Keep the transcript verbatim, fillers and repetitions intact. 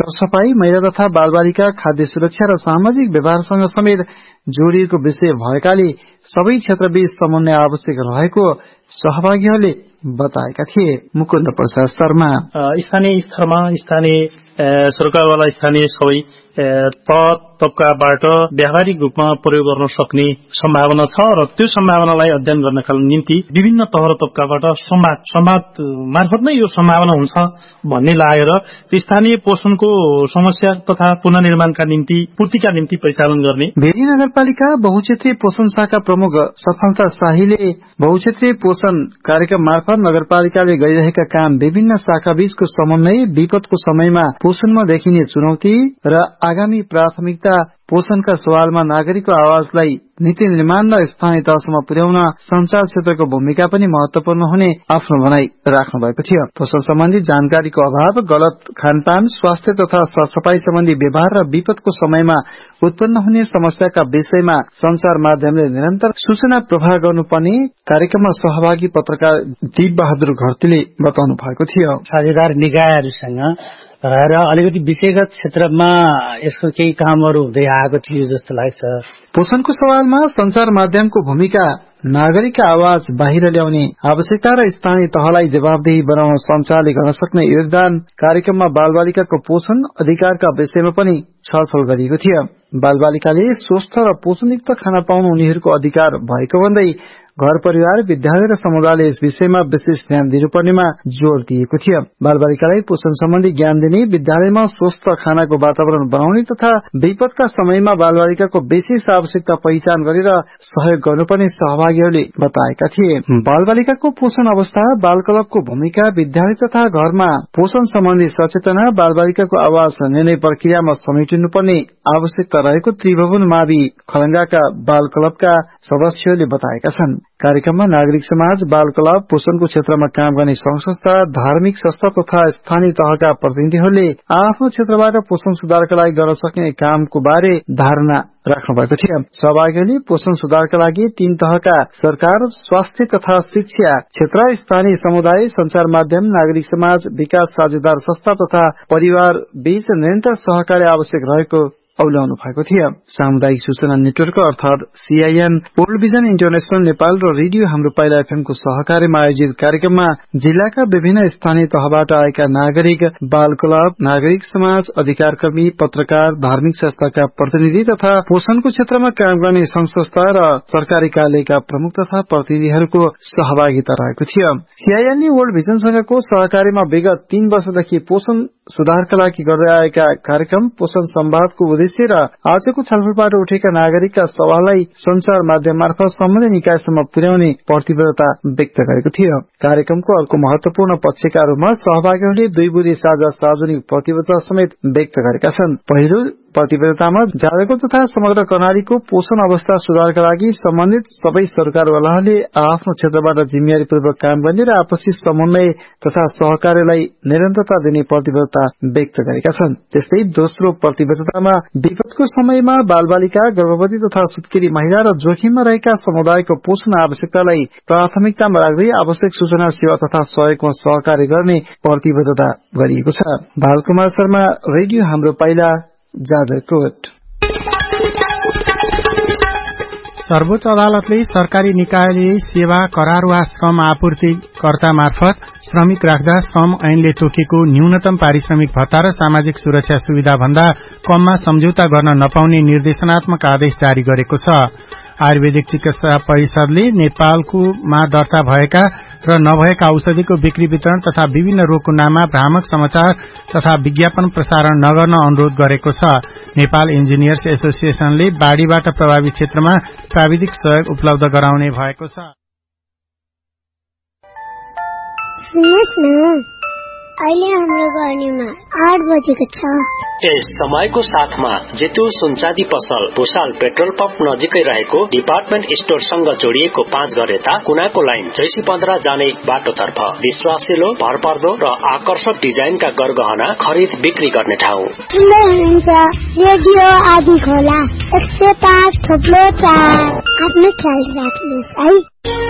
सरसफाई, महिला तथा बालबालिका, खाद्य सुरक्षा र सामाजिक व्यवहारसँग समेत जोडिएको विषय भएकाले सबै क्षेत्रबीच समन्वय आवश्यक रहेको सहभागीहरूले बताएका थिए। मुकुन्द प्रसाद शर्मा स्थानीय स्तरमा स्थानीय सरकारवाला स्थानीय सबै तह तबकाबाट व्यावहारिक रूपमा प्रयोग गर्न सक्ने सम्भावना छ र त्यो सम्भावनालाई अध्ययन गर्नका निम्ति विभिन्न तह र तबकाबाट संवाद संवाद मार्फत नै यो सम्भावना हुन्छ भन्ने लागेर स्थानीय पोषणको समस्या तथा पुनर्निर्माणका निम्ति पूर्तिका निम्ति परिचालन गर्ने। भेरी नगरपालिका बहुक्षेत्रीय पोषण शाखा प्रमुख सफलता शाहीले बहुक्षेत्रीय पोषण कार्यक्रम मार्फत नगरपालिकाले गरिरहेका काम विभिन्न शाखा बीचको समन्वय, विपदको समयमा पोषणमा देखिने चुनौती र आगामी प्राथमिकता पोषणका सवालमा नागरिकको आवाजलाई नीति निर्माण र स्थानीय तहसम्म पुर्याउन संचार क्षेत्रको भूमिका पनि महत्वपूर्ण हुने आफ्नो भनाई राख्नु भएको थियो। पोषण सम्बन्धी जानकारीको अभाव, गलत खानपान, स्वास्थ्य तथा सरसफाई सम्बन्धी व्यवहार र विपदको समयमा उत्पन्न हुने समस्याका विषयमा संचार माध्यमले निरन्तर सूचना प्रवाह गर्नुपर्ने कार्यक्रममा सहभागी पत्रकार दीप बहादुर घरतीले बताउनु भएको थियो। साझेदार निकायहरूसँग र अलिकति विषयगत क्षेत्रमा यसको केही कामहरू हुँदै आएको थियो जस्तो लाग्छ। पोषणको सवालमा संचार माध्यमको भूमिका, नागरिकका आवाज बाहिर ल्याउने आवश्यकता र स्थानीय तहलाई जवाबदेही बनाउन संचारले गर्न सक्ने योगदान कार्यक्रममा बालबालिकाको पोषण अधिकारका विषयमा पनि छलफल गरिएको थियो। बालबालिकाले स्वस्थ र पोषणयुक्त खाना पाउनु उनीहरूको अधिकार भएको भन्दै घर परिवार, विद्यालय र समुदायले यस विषयमा विशेष ध्यान दिनुपर्नेमा जोड़ दिएको थियो। बालबालिकालाई पोषण सम्बन्धी ज्ञान दिने, विद्यालयमा स्वस्थ खानाको वातावरण बनाउने तथा विपदका समयमा बालबालिकाको विशेष आवश्यकता पहिचान गरेर सहयोग गर्नुपर्ने सहभागीहरूले बताएका थिए। बालबालिकाको पोषण अवस्था, बाल क्लबको भूमिका, विद्यालय तथा घरमा पोषण सम्बन्धी सचेतना, बालबालिकाको आवाज निर्णय प्रक्रियामा समेटिनुपर्ने आवश्यकता रहेको त्रिभुवन मावि खलंगाका बाल क्लबका सदस्यहरूले बताएका छन्। कार्यक्रममा नागरिक समाज, बाल क्लब, पोषणको क्षेत्रमा काम गर्ने संघ संस्था, धार्मिक संस्था तथा स्थानीय तहका प्रतिनिधिहरूले आफ्नो क्षेत्रबाट पोषण सुधारका लागि गर्न सक्ने कामको बारे धारणा राख्नु भएको थियो। सहभागीहरूले पोषण सुधारका लागि तीन तहका सरकार, स्वास्थ्य तथा शिक्षा क्षेत्र, स्थानीय समुदाय, संचार माध्यम, नागरिक समाज, विकास साझेदार संस्था तथा परिवार बीच निरन्तर सहकार्य आवश्यक रहेको औल्याउनु भएको थियो। सामुदायिक सूचना नेटवर्क अर्थात CIN, world vision international Nepal र रेडियो हाम्रो पाइला एफएमको सहकार्यमा आयोजित कार्यक्रममा जिल्लाका विभिन्न स्थानीय तहबाट आएका नागरिक, बाल क्लब, नागरिक समाज, अधिकारकर्मी, पत्रकार, धार्मिक संस्थाका प्रतिनिधि तथा पोषणको क्षेत्रमा काम गर्ने संघ संस्था र सरकारी कार्यालयका प्रमुख तथा प्रतिनिधिहरूको सहभागिता रहेको थियो। सीआईएनले वर्ल्ड भिजनसँगको सहकार्यमा विगत तीन वर्षदेखि पोषण सुधारका लागि गर्दै आएका कार्यक्रम पोषण संवादको उद्देश्य र आजको छलफलबाट उठेका नागरिकका सवाललाई संचार माध्यम मार्फत सम्बन्धित निकायसम्म पुर्याउने प्रतिबद्धता व्यक्त गरेको थियो। कार्यक्रमको अर्को महत्वपूर्ण पक्षका रूपमा सहभागीहरूले दुई बुँदे साझा सार्वजनिक प्रतिबद्धता समेत व्यक्त गरेका छन्। पहिलो प्रतिबद्धतामा जाजरकोट तथा समग्र कर्णालीको पोषण अवस्था सुधारका लागि सम्बन्धित सबै सरकारवालाहरूले आफ्नो क्षेत्रबाट जिम्मेवारीपूर्वक काम गर्ने र आपसी समन्वय तथा सहकार्यलाई निरन्तरता दिने प्रतिबद्धता व्यक्त गरेका छन्। त्यस्तै दोस्रो प्रतिबद्धतामा विपदको समयमा बालबालिका, गर्भवती तथा सुत्केरी महिला र जोखिममा रहेका समुदायको पोषण आवश्यकतालाई प्राथमिकतामा राख्दै आवश्यक सूचना सेवा तथा सहयोगमा सहकार्य गर्ने प्रतिबद्धता गरिएको छ। बालकुमार शर्मा, रेडियो हाम्रो पाइला, जाजरकोट। सर्वोच्च अदालतले सरकारी निकायले सेवा करार वा श्रम आपूर्तिकर्ता मार्फत श्रमिक राख्दा श्रम ऐनले तोकेको न्यूनतम पारिश्रमिक भत्ता र सामाजिक सुरक्षा सुविधा भन्दा कममा सम्झौता गर्न नपाउने निर्देशनात्मक आदेश जारी गरेको छ। आयुर्वेदिक चिकित्सा परिषदले नेपालकोमा दर्ता भएका र नभएका औषधिको बिक्री वितरण तथा विभिन्न रोगको नाममा भ्रामक समाचार तथा विज्ञापन प्रसारण नगर्न अनुरोध गरेको छ। नेपाल इन्जिनियर्स एसोसिएशनले बाढ़ीबाट प्रभावित क्षेत्रमा प्राविधिक सहयोग उपलब्ध गराउने भएको छ। अहिले हाम्रो घरमा आठ बजेको छ। यस समयको साथमा जेतु सुनचाँदी पसल भुसाल पेट्रोल पम्प नजिकै रहेको डिपार्टमेन्ट स्टोरसँग जोडिएको पाँच घर यता कुनाको लाइन जैसी पन्ध्र जाने बाटोतर्फ विश्वासिलो, भरपर्दो र आकर्षक डिजाइनका गरगहना खरिद बिक्री गर्ने ठाउँ। रेडियो आदि खोला एक सय पाँच थोप्लो चार। आफ्नो ख्याल राख्नुहोस् है।